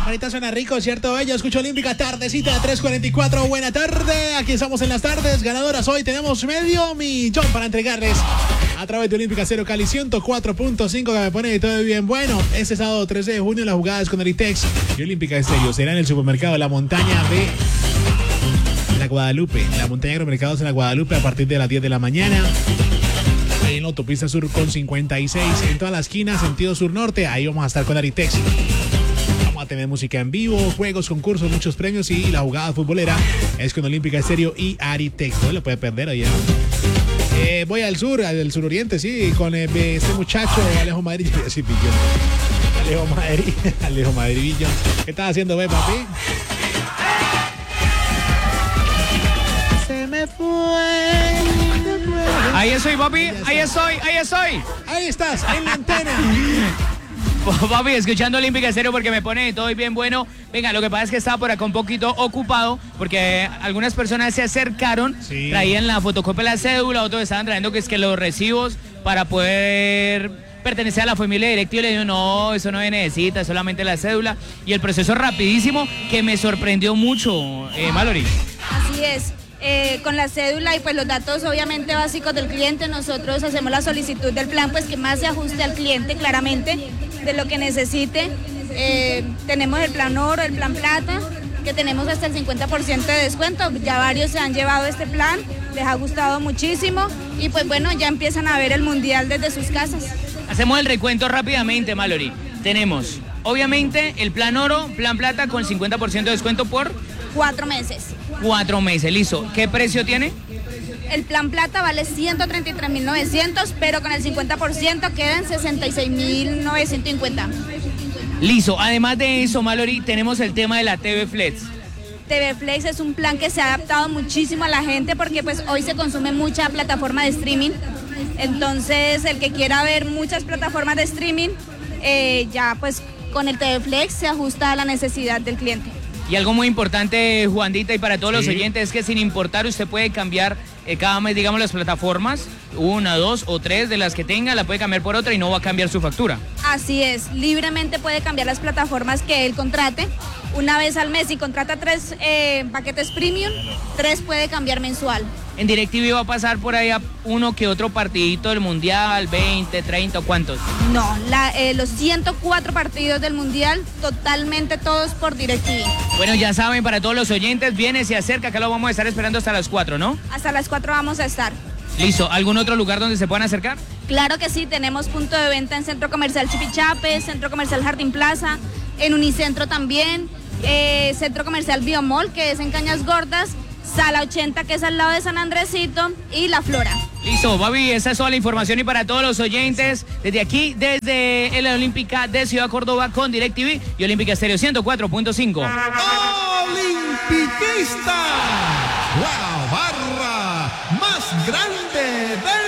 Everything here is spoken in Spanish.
Ahorita suena rico, ¿cierto? Yo escucho Olímpica, tardecita, 3:44. Buena tarde, aquí estamos en las tardes ganadoras. Hoy tenemos $500,000 para entregarles a través de Olímpica Cero Cali 104.5, que me pone todo bien bueno. Este sábado 13 de junio, las jugadas con Aritex y Olímpica Estéreo será en el supermercado La Montaña de la Guadalupe. La Montaña de Agromercados en la Guadalupe a partir de las 10 de la mañana. En la autopista sur con 56, en todas las esquinas, sentido sur-norte. Ahí vamos a estar con Aritex. Vamos a tener música en vivo, juegos, concursos, muchos premios y la jugada futbolera es con Olímpica Estéreo y Aritex. No le puede perder allá. Voy al suroriente, sí, con este muchacho Alejo Madrid. Sí, Alejo Madridillo. ¿Qué estás haciendo, papi? Se me fue. Ahí estoy, papi, ahí estoy. Ahí estás, en la antena. Papi, escuchando Olímpica Estéreo porque me pone todo y bien bueno. Venga, lo que pasa es que estaba por acá un poquito ocupado porque algunas personas se acercaron, sí, traían la fotocopia de la cédula, otros estaban trayendo que los recibos para poder pertenecer a la familia directiva. Y le digo, no, eso no se necesita, solamente la cédula. Y el proceso rapidísimo que me sorprendió mucho, Mallory. Así es. Con la cédula y pues los datos obviamente básicos del cliente, nosotros hacemos la solicitud del plan pues que más se ajuste al cliente claramente de lo que necesite. Tenemos el plan oro, el plan plata, que tenemos hasta el 50% de descuento. Ya varios se han llevado este plan, les ha gustado muchísimo y pues bueno, ya empiezan a ver el mundial desde sus casas. Hacemos el recuento rápidamente, Mallory. Tenemos obviamente el plan oro, plan plata con 50% de descuento por 4 meses. 4 meses, listo. ¿Qué precio tiene? El plan plata vale 133.900, pero con el 50% quedan 66.950. Listo. Además de eso, Mallory, tenemos el tema de la TV Flex. TV Flex es un plan que se ha adaptado muchísimo a la gente porque pues hoy se consume mucha plataforma de streaming. Entonces, el que quiera ver muchas plataformas de streaming, ya pues con el TV Flex se ajusta a la necesidad del cliente. Y algo muy importante, Juandita, y para todos los oyentes, es que sin importar usted puede cambiar cada mes, digamos, las plataformas, 1, 2 o 3 de las que tenga, la puede cambiar por otra y no va a cambiar su factura. Así es, libremente puede cambiar las plataformas que él contrate. Una vez al mes, si contrata 3 paquetes premium, 3 puede cambiar mensual. En DirecTV va a pasar por ahí a uno que otro partidito del Mundial, 20, 30, ¿cuántos? No, los 104 partidos del Mundial, totalmente todos por DirecTV. Bueno, ya saben, para todos los oyentes, viene, se acerca, acá lo vamos a estar esperando hasta las 4, ¿no? Hasta las 4 vamos a estar. Listo, ¿algún otro lugar donde se puedan acercar? Claro que sí, tenemos punto de venta en Centro Comercial Chipichape, Centro Comercial Jardín Plaza, en Unicentro también, Centro Comercial Biomall, que es en Cañas Gordas, Sala 80, que es al lado de San Andresito, y La Flora. Listo, Babi, esa es toda la información y para todos los oyentes, desde aquí, desde la Olímpica de Ciudad Córdoba con DirecTV y Olímpica Estéreo 104.5. Olimpicista, la barra más grande del